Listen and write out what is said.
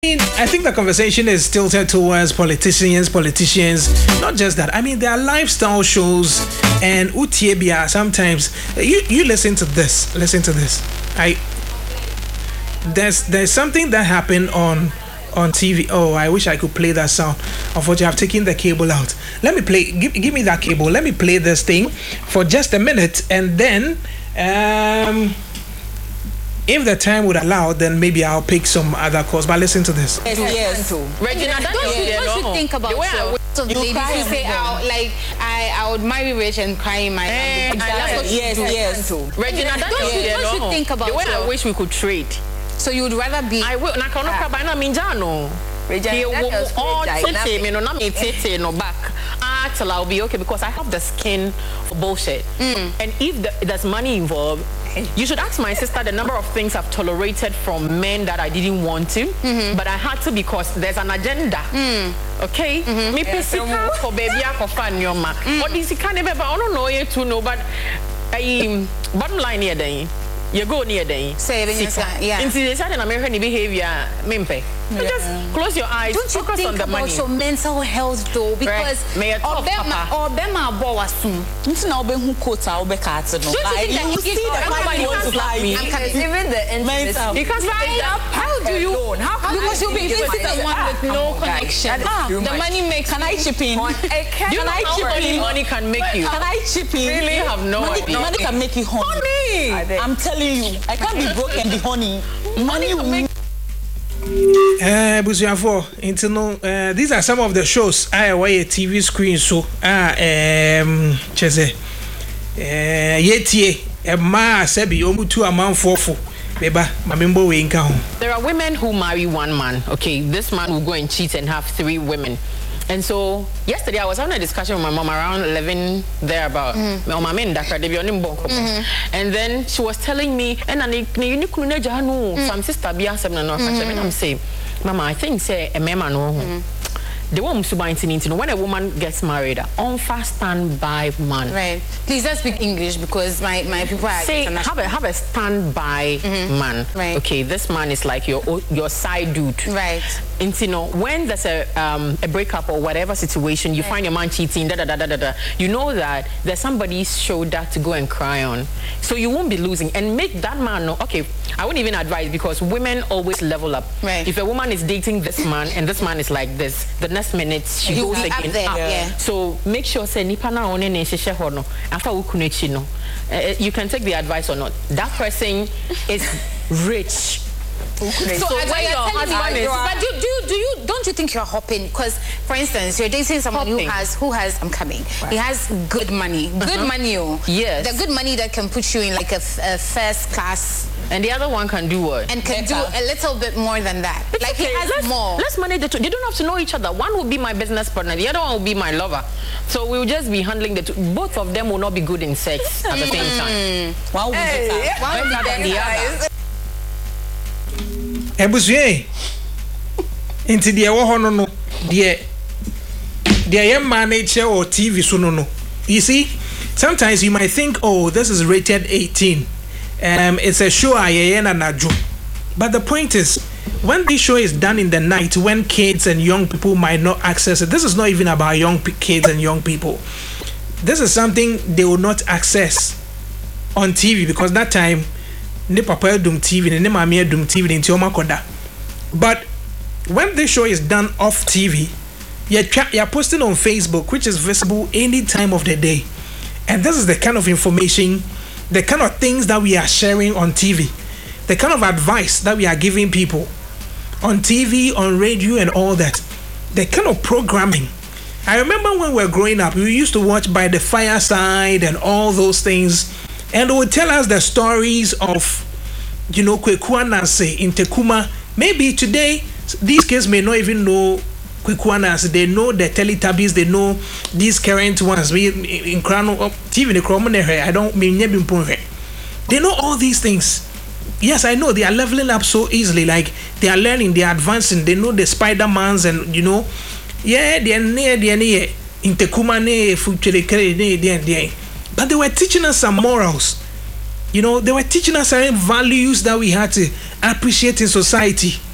I think the conversation is tilted towards politicians. Not just that. I mean, there are lifestyle shows and utiebia. Sometimes you listen to this. Listen to this. There's something that happened on TV. Oh, I wish I could play that sound. Unfortunately, I've taken the cable out. Let me play. Give me that cable. Let me play this thing for just a minute, and then if the time would allow, then maybe I'll pick some other calls. But listen to this. Yes. Regina, don't you think about so ladies who say, I would marry rich and cry in my Yes. Regina, don't you think about the way I wish we could trade. So you would rather be? I will. Till I'll be okay because I have the skin for bullshit. And if there's money involved, you should ask my sister the number of things I've tolerated from men that I didn't want to, but I had to because there's an agenda. Okay? Me pesika for baby for fan yoma. What is it kind of I don't know you to know, but bottom line here then. You go near day. Say it yeah. In the sudden American behavior, mimpe. Just close your eyes. Don't you think about your mental health though? Because Obama Bowasun. It's now been who quotes our Becats. No, you see that nobody wants to slap me. Even the internet. Because how do you? Because you'll be the one with no connection. The money makes. Can I chip in? Can I chip in? Money can make you. Can I chip in? Really have no idea. Money can make you honey. I'm telling you, I can't be broke and be honey. Money will make. These are some of the shows I wear a TV screen so yetie ma sebi omutu amanfofo beba mamembo we nka ho. There are women who marry one man. Okay, this man will go and cheat and have 3 women. And so yesterday I was having a discussion with my mom around 11 there about and then she was telling me and some sister be and I'm saying, Mama, I think say a man no. The woman when a woman gets married, on fast standby man. Right. Please let's speak English because my people are say have a standby man. Right. Okay, this man is like your side dude. Right. And when there's a breakup or whatever situation, you find your man cheating, you know that there's somebody's shoulder to go and cry on. So you won't be losing. And make that man know, okay, I wouldn't even advise because women always level up. Right. If a woman is dating this man and this man is like this, the next minute she goes again up. Yeah. So make sure say nipa na one ne hyehyɛ hɔ no after ukunechi no you can take the advice or not. That person is rich. So when your husband is, but don't you think you're hopping? Because for instance, you're dating someone who has I'm coming. Right. He has good money. Good money. Yes. The good money that can put you in like a first class. And the other one can do what? And can do a little bit more than that. It's like okay. He has more. Let's manage the two. They don't have to know each other. One will be my business partner. The other one will be my lover. So we'll just be handling the two. Both of them will not be good in sex at the same time. One will be better. One will be better than the other. Ebusue inti de wo hono no de yam manage or TV so no. You see, sometimes you might think, oh, this is rated 18. It's a show but the point is, when this show is done in the night, when kids and young people might not access it, this is not even about young kids and young people. This is something they will not access on TV because that time ne papa dum TV ne mama dum TV nti oma koda. But when this show is done off TV, you're posting on Facebook, which is visible any time of the day. And this is the kind of information, the kind of things that we are sharing on TV, the kind of advice that we are giving people on TV, on radio, and all that. The kind of programming. I remember when we were growing up, we used to watch By the Fireside and all those things, and they would tell us the stories of, Kwekua Nancy in Tekuma. Maybe today, these kids may not even know Kwekua Nancy. They know the Teletubbies. They know these current ones. We in Krano TV the Kromone. I don't mean they know all these things. Yes, I know they are leveling up so easily. Like they are learning, they are advancing. They know the Spider-Mans and yeah, they are near in Tekuma ne. But they were teaching us some morals. They were teaching us certain values that we had to appreciate in society.